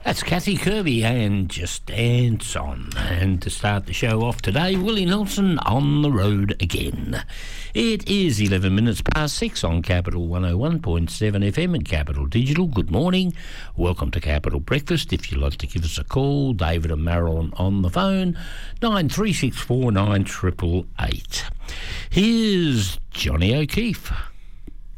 That's Kathy Kirby and Just Dance On. And to start the show off today, Willie Nelson, On the Road Again. It is 11 minutes past 6 on Capital 101.7 FM and Capital Digital. Good morning. Welcome to Capital Breakfast. If you'd like to give us a call, David and Marilyn on the phone, 9364 9888. Here's Johnny O'Keefe.